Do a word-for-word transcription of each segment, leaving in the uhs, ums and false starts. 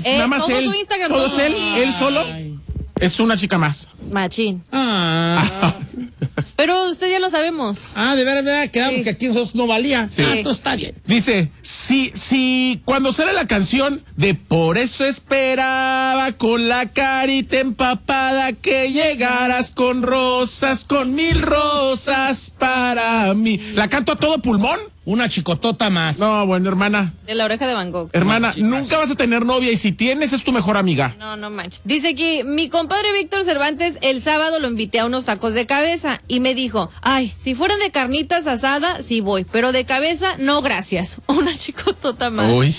eh, nada más todo él. Su Instagram, todo todo es él, Ay. él solo. Es una chica más. Machín. Ah. Pero usted ya lo sabemos. Ah, de verdad, verdad quedamos Sí. que aquí nosotros no valía. Sí. Ah, todo está bien. Dice, si, si cuando sale la canción de Por eso esperaba con la carita empapada que llegaras con rosas, con mil rosas para mí. ¿La canto a todo pulmón? Una chicotota más. No, bueno, hermana. De la oreja de Van Gogh. Hermana, nunca vas a tener novia y si tienes es tu mejor amiga. No, no manches. Dice aquí, mi compadre Víctor Cervantes, el sábado lo invité a unos tacos de cabeza y me dijo, ay, si fueran de carnitas asada, sí voy, pero de cabeza, no gracias. Una chicotota más. Uy.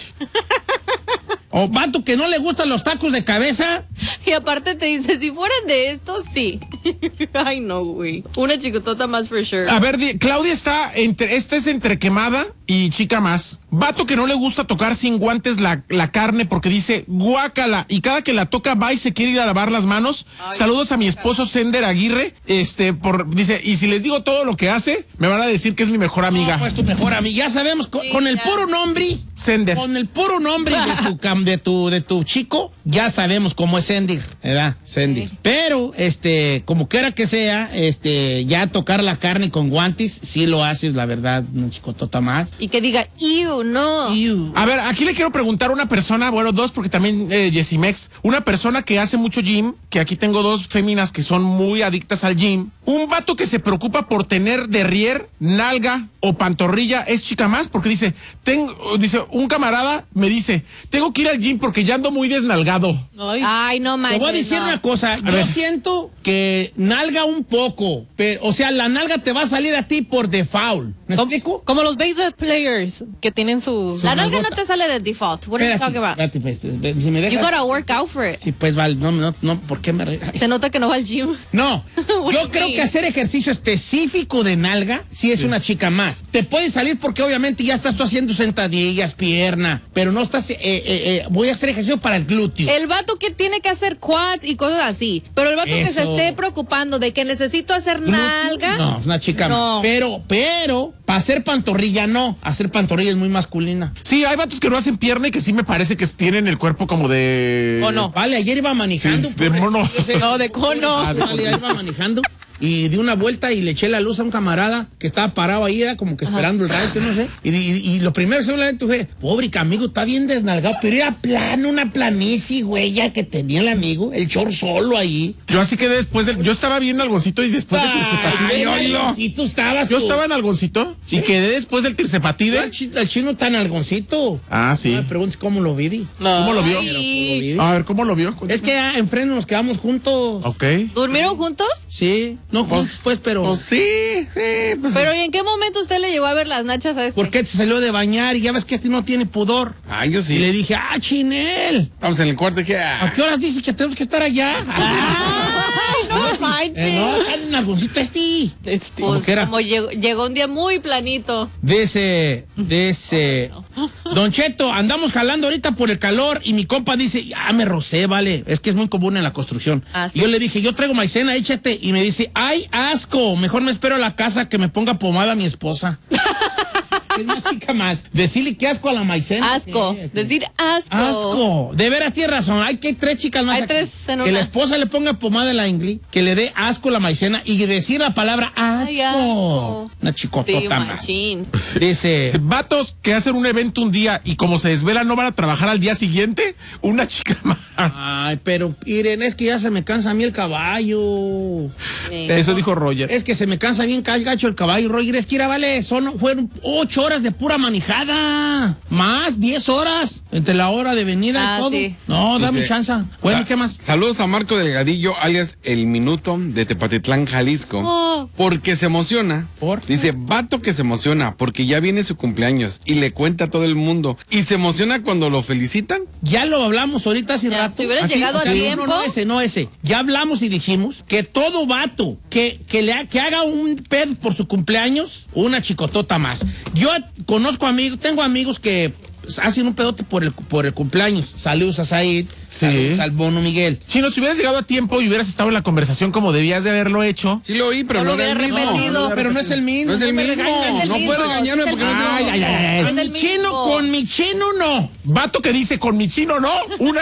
O vato que no le gustan los tacos de cabeza. Y aparte te dice, si fueran de estos, sí. Ay, no, güey. Una chicotota más for sure. A ver, di- Claudia está entre, esta es entre quemada y chica más. Vato que no le gusta tocar sin guantes la, la carne porque dice guácala y cada que la toca va y se quiere ir a lavar las manos. Ay, Saludos a mi esposo Sender Aguirre. Este, por, dice, y si les digo todo lo que hace, me van a decir que es mi mejor amiga. No, pues tu mejor amiga. Ya sabemos, con, Sí, con el ya. puro nombre, Sender. con el puro nombre de tu, cam- de tu, de tu chico, ya sabemos cómo es Sendir, ¿verdad? Sendir. Sí. Pero, este, como quiera que sea, este, ya tocar la carne con guantes, sí lo haces, la verdad, un chicotota más. Y que diga, iu, no. Iu. A ver, aquí le quiero preguntar a una persona, bueno, dos, porque también eh, Yesimex, una persona que hace mucho gym, que aquí tengo dos féminas que son muy adictas al gym. Un vato que se preocupa por tener derrier, nalga o pantorrilla, ¿es chica más? Porque dice, tengo, dice, un camarada me dice, tengo que ir al gym porque ya ando muy desnalgado. Ay, Ay no Te manches. voy a decir no. una cosa, yo ver. siento que nalga un poco, pero, o sea, la nalga te va a salir a ti por default. ¿Me Como, explico? como los baseball players que tienen sus... La nalga no nalgota. te sale de default. What are you Espérate, talking about? espérate, pues, pues, pues, si me You dejas- gotta work out for it. Sí, pues, vale, no, no, no, ¿por qué me... re- Ay. Se nota que no va al gym. No, What do yo you creo mean? que hacer ejercicio específico de nalga sí es una chica más. Te puede salir porque obviamente ya estás tú haciendo sentadillas, pierna, pero no estás, eh, eh, eh, voy a hacer ejercicio para el glúteo. El vato que tiene que hacer quads y cosas así. Pero el vato que se Eso. esté preocupando de que necesito hacer ¿Glúteo? nalga. No, es una chica No. más. Pero, pero, para hacer pantorrilla no. Hacer pantorrilla es muy masculina. Sí, hay vatos que no hacen pierna y que sí me parece que tienen el cuerpo como de... ¿O no? Vale, ayer iba manejando. Sí, de por eso, mono. yo sé- No, de cono. Ah, de cono. Vale, iba manejando y di una vuelta y le eché la luz a un camarada que estaba parado ahí, era como que esperando el rayo, no sé. Y, y, y lo primero seguramente fue, pobre que amigo, está bien desnalgado, pero era plano, una planicie, güey, ya que tenía el amigo, el chor solo ahí. Yo así que después del... Yo estaba bien algoncito y después del tircepatide, oílo. Si tú estabas. Yo tú. estaba en algoncito y quedé después del Yo tircepatide. al chi- al chino tan algoncito. Ah, sí. No me preguntes cómo lo vi. di. ¿Cómo lo vio? Ay. Pero, ¿cómo lo vi? A ver, ¿cómo lo vio? Es que ah, en freno nos quedamos juntos. Ok. ¿Durmieron juntos? Sí, no juntos, pues, pero. Pues sí, sí. Pues, Pero ¿y en qué momento usted le llegó a ver las nachas a este? ¿Por qué se salió de bañar? Y ya ves que este no tiene pudor. Ay, yo sí. Y le dije, ah, Chinel, Vamos en el cuarto y que... ¿a ah, qué horas dices que tenemos que estar allá? Ay, no manches. Eh, no, en algoncito este. Este, ¿Cómo Pues que era? como llegó, llegó un día muy planito. De ese, de ese. Don Cheto, andamos jalando ahorita por el calor y mi compa dice, ah, me rocé, vale. Es que es muy común en la construcción. Ah, sí. Y yo le dije, yo traigo maicena, échate. Y me dice, ay, asco, mejor me espero a la casa que me ponga pomada a mi esposa. Es una chica más. Decirle que asco a la maicena. Asco. ¿Qué? Decir asco. Asco. De veras tienes razón. Hay que hay tres chicas más. Hay aquí. tres en Que una. la esposa le ponga pomada en la ingle, que le dé asco a la maicena y decir la palabra asco. Ay, asco. Una Sí, chicotota más. machín. Dice. Vatos que hacen un evento un día y como se desvelan no van a trabajar al día siguiente, una chica más. Ay, pero miren, es que ya se me cansa a mí el caballo. Sí. Eso dijo Roger. Es que se me cansa bien ca- gacho el caballo, Roger. Es que era, vale, son, fueron ocho horas de pura manejada. Más, diez horas. Entre la hora de venida Ah, y todo. sí. No, dame Dice- chance. Bueno, Sa- ¿qué más? Saludos a Marco Delgadillo, alias El Minuto, de Tepatitlán, Jalisco. Oh. Porque se emociona. ¿Por? Dice, vato que se emociona porque ya viene su cumpleaños y le cuenta a todo el mundo. Y se emociona cuando lo felicitan. Ya lo hablamos ahorita hace Ya, rato. si hubieras llegado o sea, a no, tiempo. No, no, ese, no ese. Ya hablamos y dijimos que todo vato que, que, le ha- que haga un pedo por su cumpleaños, una chicotota más. Yo conozco amigos, tengo amigos que pues, hacen un pedote por el, por el cumpleaños. Saludos a Said, Sí. saludos al Bono Miguel. Chino, si hubieras llegado a tiempo y hubieras estado en la conversación como debías de haberlo hecho. Sí lo oí, pero No no, lo era el hubiera mismo. repetido. Pero no es el mismo. No es el me mismo. regañes. Es el No mismo, puede regañarme es el porque no es mismo. el Ay, ay, ay, ay. Es Con el mi chino, mismo. con mi chino no. Vato que dice con mi chino no, una